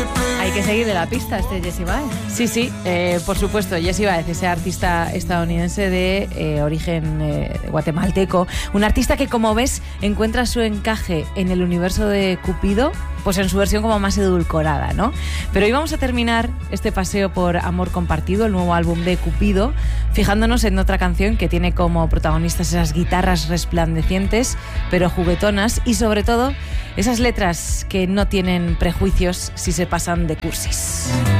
Hay que seguirle la pista a este Jessie Baez. Sí, por supuesto, Jessie Baez, ese artista estadounidense de origen guatemalteco, un artista que, como ves, encuentra su encaje en el universo de Cupido, pues en su versión como más edulcorada, ¿no? Pero hoy vamos a terminar este paseo por Amor Compartido, el nuevo álbum de Cupido, fijándonos en otra canción que tiene como protagonistas esas guitarras resplandecientes, pero juguetonas, y sobre todo esas letras que no tienen prejuicios si se pasan de cursis.